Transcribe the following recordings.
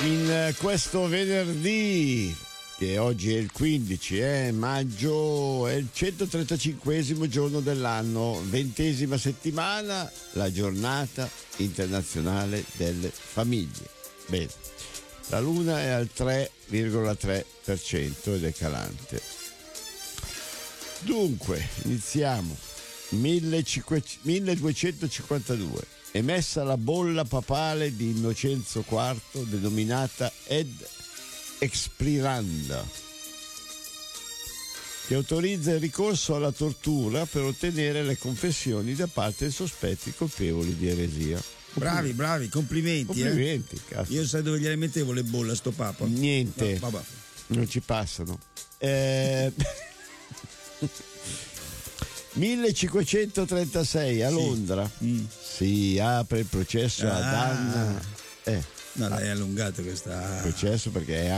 In questo venerdì, che oggi è il 15 maggio, è il 135esimo giorno dell'anno, 20ª settimana, la giornata internazionale delle famiglie. Bene, la luna è al 3,3% ed è calante. Dunque, iniziamo. 1252. Emessa la bolla papale di Innocenzo IV denominata Ed Expiranda, che autorizza il ricorso alla tortura per ottenere le confessioni da parte dei sospetti colpevoli di eresia. Bravi, complimenti. Complimenti, cazzo. Io sai dove gliele mettevo le bolle a sto papa? Niente, no, vabbè. Non ci passano. 1536 a Londra si apre il processo ad Anna. No, l'hai allungato questa. Processo perché è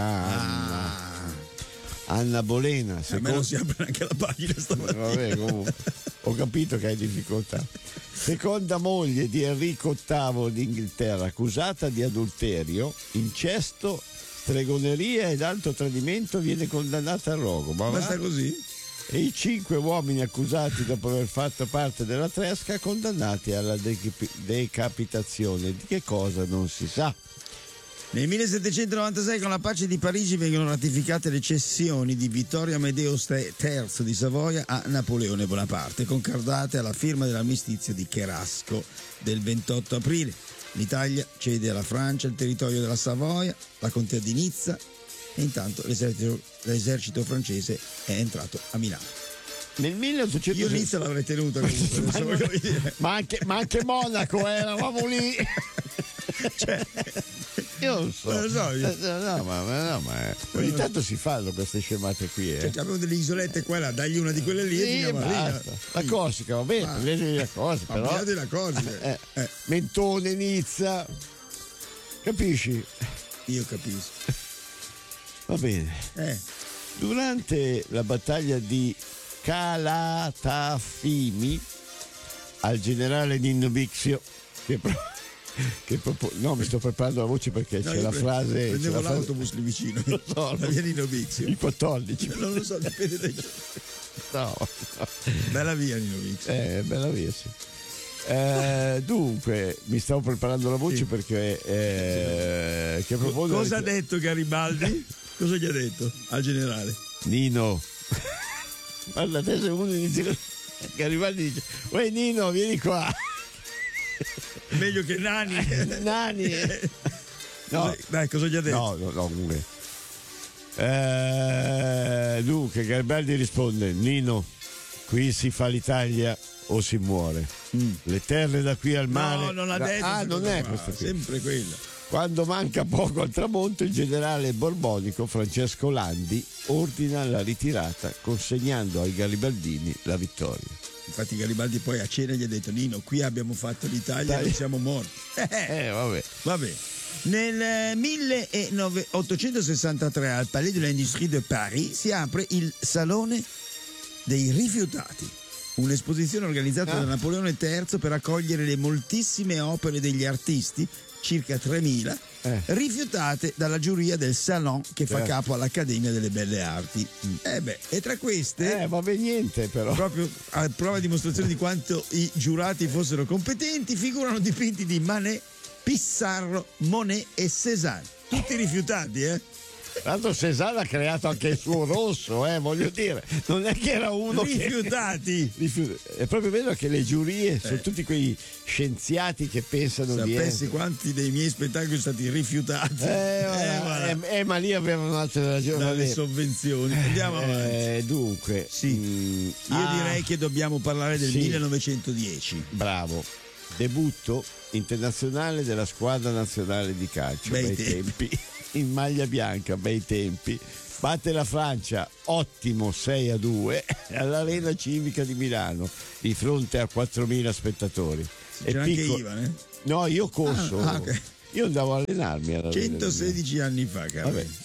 Anna Bolena. A me non si apre neanche la pagina stamattina. Vabbè, comunque, ho capito che hai difficoltà. Seconda moglie di Enrico VIII d'Inghilterra, accusata di adulterio, incesto, stregoneria ed alto tradimento, viene condannata al rogo. Basta così? E i 5 uomini accusati dopo aver fatto parte della tresca condannati alla decapitazione. Di che cosa non si sa. Nel 1796 con la pace di Parigi vengono ratificate le cessioni di Vittorio Amedeo III di Savoia a Napoleone Bonaparte, concordate alla firma dell'armistizio di Cherasco del 28 aprile. L'Italia cede alla Francia il territorio della Savoia, la contea di Nizza, e intanto l'esercito francese è entrato a Milano. Nel 1800 io Nizza l'avrei tenuta comunque. ma anche Monaco, eravamo lì. Cioè, io non so. Ma ogni tanto si fanno queste scemate qui. Cioè, abbiamo delle isolette qua e là, dagli una di quelle lì e basta. La Corsica, va bene, prendete la Corsica, però. La Corsica. Mentone, Nizza. Capisci? Io capisco. Va bene. Durante la battaglia di Calatafimi, al generale Nino Bixio, no, mi sto preparando la voce perché c'è la frase. Prendevo l'autobus lì vicino. La via Nino Bixio. Il 14. Non lo so, dipende dai giorni. No. Bella via Nino Bixio. Bella via, sì. Dunque mi stavo preparando la voce perché che a proposito cosa ha detto Garibaldi? Cosa gli ha detto al generale? Nino, guarda, adesso uno inizia, Garibaldi dice: uè Nino, vieni qua. Meglio che Nani. No, dai, cosa gli ha detto? No, comunque. Dunque Garibaldi risponde: Nino, qui si fa l'Italia o si muore. Le terre da qui al mare. No, non ha detto. Non è questa qui. Sempre quella. Quando manca poco al tramonto, il generale borbonico Francesco Landi ordina la ritirata, consegnando ai garibaldini la vittoria. Infatti Garibaldi poi a cena gli ha detto: Nino, qui abbiamo fatto l'Italia, non siamo morti. Vabbè. Nel 1863 al Palais de l'Industrie de Paris si apre il Salone dei Rifiutati, un'esposizione organizzata da Napoleone III per accogliere le moltissime opere degli artisti, circa 3.000, rifiutate dalla giuria del Salon che fa capo all'Accademia delle Belle Arti. E tra queste vabbè, niente però. Proprio a prova dimostrazione di quanto i giurati fossero competenti, figurano dipinti di Manet, Pissarro, Monet e Cézanne. Tutti rifiutati, Tra l'altro Cézanne ha creato anche il suo rosso, voglio dire, non è che era uno rifiutati. È proprio vero che le giurie sono tutti quei scienziati che pensano sapessi quanti dei miei spettacoli sono stati rifiutati. Ma lì avevano altre ragioni. Dalle sovvenzioni. Andiamo avanti. Dunque, io direi che dobbiamo parlare del 1910. Bravo. Debutto internazionale della squadra nazionale di calcio. Bei tempi. In maglia bianca, bei tempi. Batte la Francia, ottimo 6-2 all'Arena Civica di Milano di fronte a 4.000 spettatori. C'era anche Ivan, No, io corso. Okay. Io andavo a allenarmi alla 116 anni fa, caro.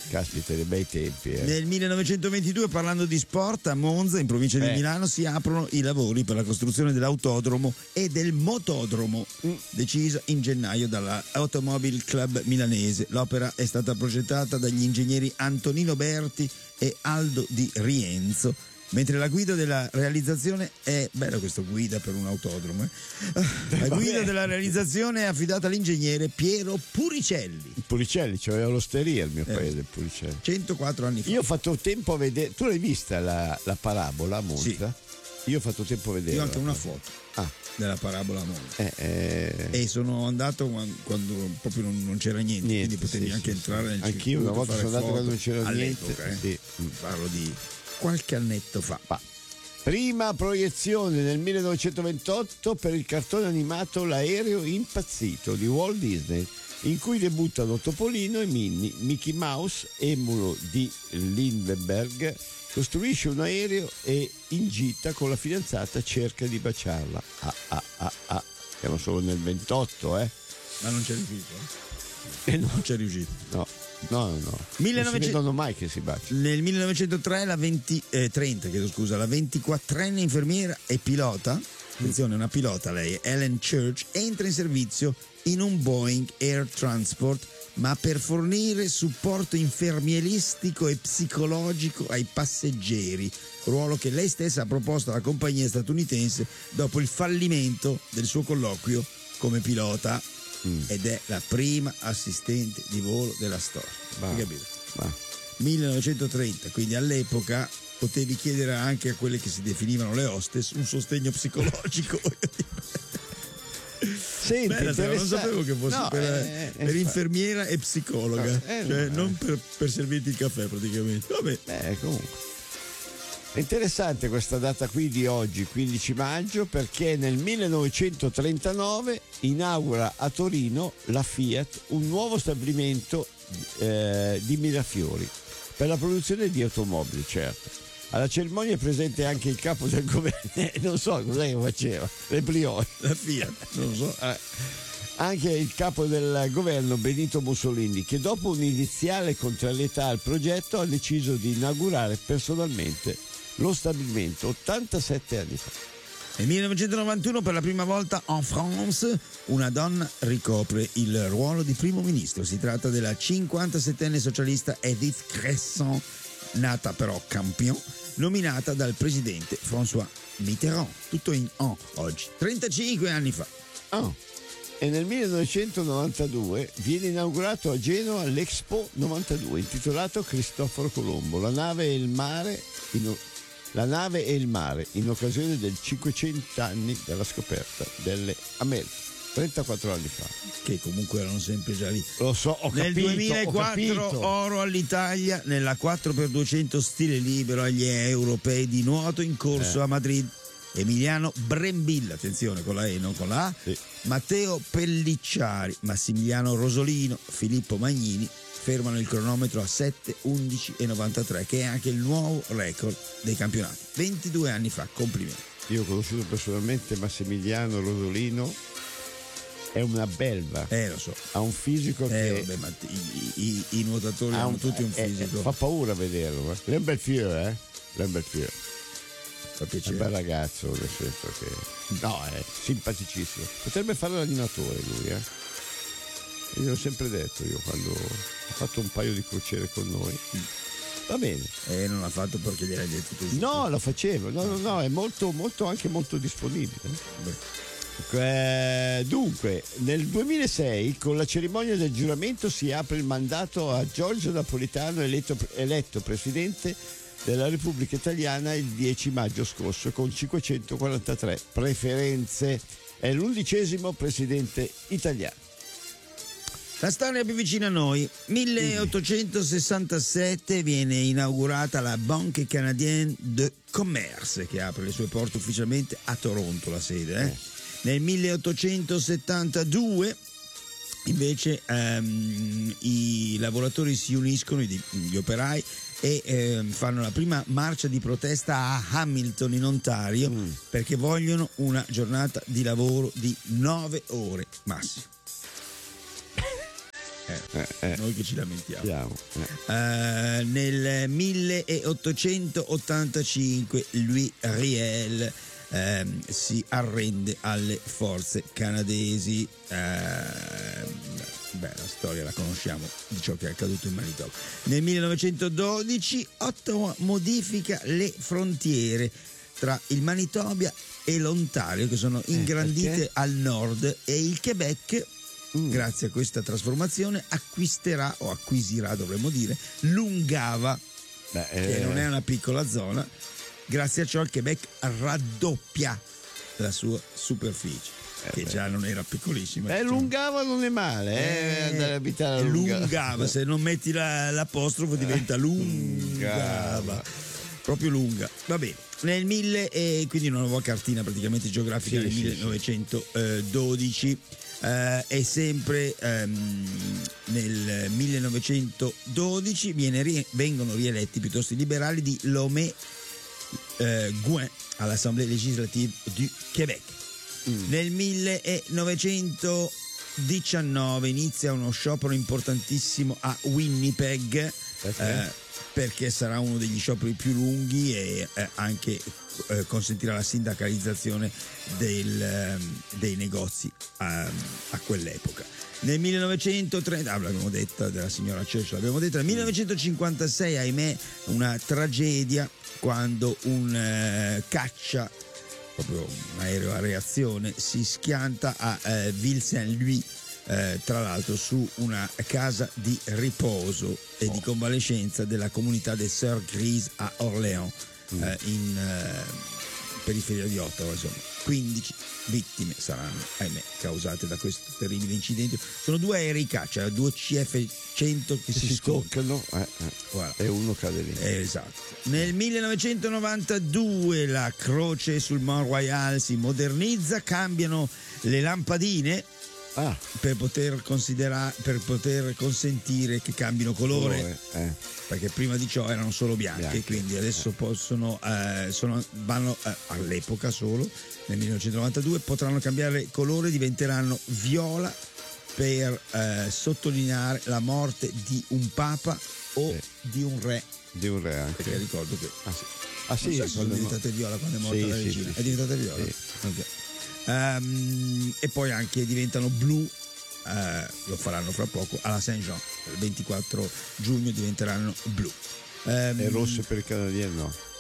Caspita, dei bei tempi. Nel 1922, parlando di sport, a Monza, in provincia di Milano, si aprono i lavori per la costruzione dell'autodromo e del motodromo, decisa in gennaio dalla Automobile Club milanese. L'opera è stata progettata dagli ingegneri Antonino Berti e Aldo Di Rienzo, mentre la guida della realizzazione è bella questa guida per un autodromo. La guida della realizzazione è affidata all'ingegnere Piero Puricelli. Puricelli, c'aveva l'osteria il mio paese, Puricelli. 104 anni fa. Io ho fatto tempo a vedere. Tu l'hai vista la parabola a Monza? Sì. Io ho fatto tempo a vedere. Io ho anche una foto della parabola a Monza. E sono andato quando proprio non c'era niente, quindi potevi anche entrare nel circuito. Anch'io una volta sono andato quando non c'era all'epoca, niente. Parlo di qualche annetto fa. Prima proiezione nel 1928 per il cartone animato L'aereo impazzito di Walt Disney, in cui debuttano Topolino e Minnie. Mickey Mouse, emulo di Lindbergh, costruisce un aereo e in gita con la fidanzata cerca di baciarla. Siamo solo nel 28, Ma non c'è riuscito? No. Non c'è riuscito. No. Non si vedono mai che si baciano. Nel 1930 la 24enne infermiera e pilota, attenzione, una pilota lei, Ellen Church, entra in servizio in un Boeing Air Transport, ma per fornire supporto infermieristico e psicologico ai passeggeri, ruolo che lei stessa ha proposto alla compagnia statunitense dopo il fallimento del suo colloquio come pilota. Ed è la prima assistente di volo della storia. Hai capito? 1930, quindi all'epoca potevi chiedere anche a quelle che si definivano le hostess un sostegno psicologico. Senti, non sapevo che fosse per infermiera e psicologa, non per servirti il caffè praticamente. Vabbè. Comunque. È interessante questa data qui di oggi, 15 maggio, perché nel 1939 inaugura a Torino la Fiat un nuovo stabilimento di Mirafiori per la produzione di automobili, certo. Alla cerimonia è presente anche il capo del governo, non so cos'è che faceva, le brioche. La Fiat, non lo so. Anche il capo del governo Benito Mussolini, che dopo un'iniziale contrarietà al progetto ha deciso di inaugurare personalmente lo stabilimento 87 anni fa. Nel 1991 per la prima volta en France una donna ricopre il ruolo di primo ministro. Si tratta della 57enne socialista Edith Cresson, nata però Campion, nominata dal presidente François Mitterrand. Tutto in on oggi, 35 anni fa. E nel 1992 viene inaugurato a Genova l'Expo 92 intitolato Cristoforo Colombo, la nave e il mare in occasione del 500 anni della scoperta delle Americhe, 34 anni fa. Che comunque erano sempre già lì. Lo so, ho Nel capito. 2004 oro all'Italia nella 4x200 stile libero agli europei di nuoto in corso a Madrid. Emiliano Brembilla, attenzione con la E non con la A, Matteo Pellicciari, Massimiliano Rosolino, Filippo Magnini fermano il cronometro a 7:11:93, che è anche il nuovo record dei campionati. 22 anni fa, complimenti. Io ho conosciuto personalmente Massimiliano Rosolino, è una belva. Lo so. Ha un fisico che... Vabbè, ma i nuotatori hanno tutti un fisico. Fa paura vederlo. È un bel fiore, È un bel fiore. Fa piacere. È un bel ragazzo, nel senso che... No, è simpaticissimo. Potrebbe fare l'animatore lui, Io l'ho sempre detto, quando ho fatto un paio di crociere con noi. Va bene. Non l'ha fatto perché gliel'hai detto tu. No, lo facevo. No, è molto, molto, anche molto disponibile. Dunque, nel 2006 con la cerimonia del giuramento si apre il mandato a Giorgio Napolitano, eletto presidente della Repubblica Italiana il 10 maggio scorso con 543 preferenze. È l'11° presidente italiano. La storia più vicina a noi. 1867 viene inaugurata la Banque Canadienne de Commerce, che apre le sue porte ufficialmente a Toronto, la sede. Nel 1872 invece i lavoratori si uniscono, gli operai, e fanno la prima marcia di protesta a Hamilton in Ontario perché vogliono una giornata di lavoro di 9 ore massimo. Noi che ci lamentiamo. Andiamo. Nel 1885 Louis Riel si arrende alle forze canadesi. La storia la conosciamo di ciò che è accaduto in Manitoba. Nel 1912 Ottawa modifica le frontiere tra il Manitoba e l'Ontario, che sono ingrandite al nord, e il Quebec, grazie a questa trasformazione, acquisirà, dovremmo dire, l'Ungava, che non è una piccola zona. Grazie a ciò il Quebec raddoppia la sua superficie, che già non era piccolissima. L'Ungava non è male, andare a abitare a Lungava, se non metti l'apostrofo diventa Lungava, proprio lunga. Va bene. Nel quindi una nuova cartina praticamente geografica nel 1912. E sempre nel 1912 vengono rieletti piuttosto i liberali di Lomé Gouin all'Assemblée législative du Québec. Nel 1919 inizia uno sciopero importantissimo a Winnipeg, perché sarà uno degli scioperi più lunghi e anche consentirà la sindacalizzazione dei negozi a quell'epoca. Nel 1930, l'abbiamo detta, della signora Church l'abbiamo detta, nel 1956, ahimè, una tragedia quando un caccia, proprio un aereo a reazione, si schianta a Ville Saint-Louis, tra l'altro su una casa di riposo e di convalescenza della comunità des Sœurs Grises a Orléans, in periferia di Ottawa. Insomma, 15 vittime saranno, ahimè, causate da questo terribile incidente. Sono due aerei caccia, due CF-100 che si scoccano e uno cade lì. Esatto. Nel 1992 la croce sul Mont Royal si modernizza, cambiano le lampadine per poter consentire che cambino colore. Perché prima di ciò erano solo bianche. Quindi adesso vanno all'epoca solo, nel 1992 potranno cambiare colore, diventeranno viola per sottolineare la morte di un papa o di un re. Di un re anche. Perché ricordo che sono diventate viola quando è morta la regina. È diventata viola? Sì. Okay. E poi anche diventano blu, lo faranno fra poco alla Saint-Jean, il 24 giugno diventeranno blu. E rosse per i canadieni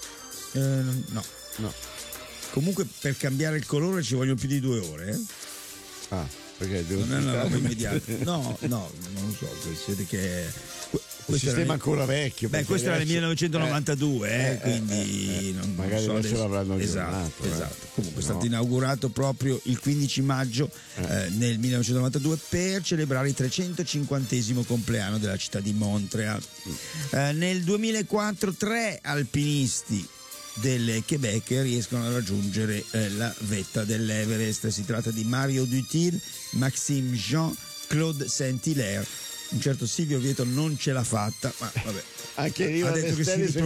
no. Comunque per cambiare il colore ci vogliono più di 2 ore. Perché non è una roba immediata. No, non lo so, siete che il sistema ancora vecchio. Questo era nel 1992, quindi magari non so adesso l'avranno aggiornato. Esatto. Comunque è stato inaugurato proprio il 15 maggio nel 1992 per celebrare il 350° compleanno della città di Montreal. Nel 2004 3 alpinisti del Quebec riescono a raggiungere la vetta dell'Everest. Si tratta di Mario Dutil, Maxime Jean, Claude Saint-Hilaire. Un certo Silvio Vieto non ce l'ha fatta, ma vabbè. Anche Riva Lestelli si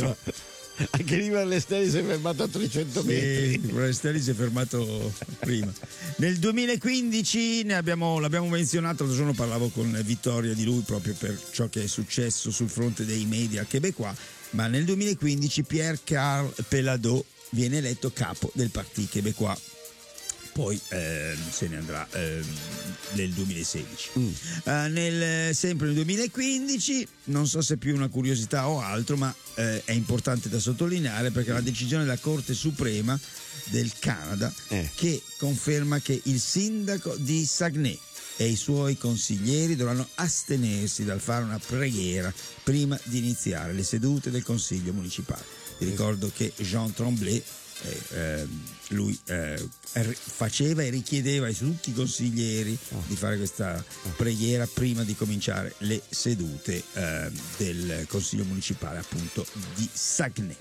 è fermato a 300 metri. Lestelli si è fermato prima. Nel 2015 l'abbiamo menzionato, l'altro giorno parlavo con Vittoria di lui proprio per ciò che è successo sul fronte dei media québécois, ma nel 2015 Pierre-Carl Pelado viene eletto capo del Parti québécois. Poi se ne andrà nel 2016. Sempre nel 2015, non so se è più una curiosità o altro, ma è importante da sottolineare perché la decisione della Corte Suprema del Canada che conferma che il sindaco di Saguenay e i suoi consiglieri dovranno astenersi dal fare una preghiera prima di iniziare le sedute del Consiglio municipale. Vi ricordo che Jean Tremblay lui faceva e richiedeva a tutti i consiglieri di fare questa preghiera prima di cominciare le sedute del Consiglio municipale appunto di Saguenay.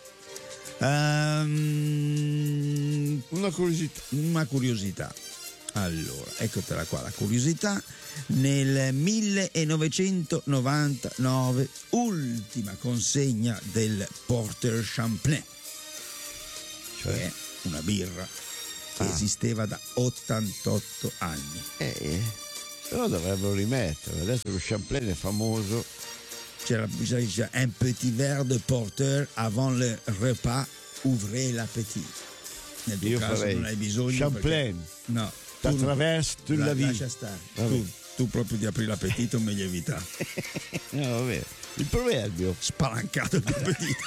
Una curiosità. Allora, eccotela qua la curiosità. Nel 1999 ultima consegna del Porter Champlain, cioè una birra che esisteva da 88 anni. Però dovrebbero rimettere, adesso lo Champlain è famoso. C'era un petit verre de porteur avant le repas, ouvrez l'appétit. Nel tuo Io caso farei non hai bisogno. Champlain, No, t'attraverso tu la vita. lascia stare. Vabbè. Tu proprio di aprire l'appetito meglio evitare. No, vabbè. Il proverbio. Spalancato il tuo appetito.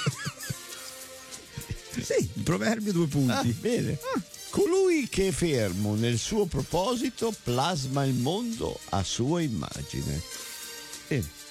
Sì, il proverbio 2 punti. Bene. Colui che è fermo nel suo proposito plasma il mondo a sua immagine. Bene.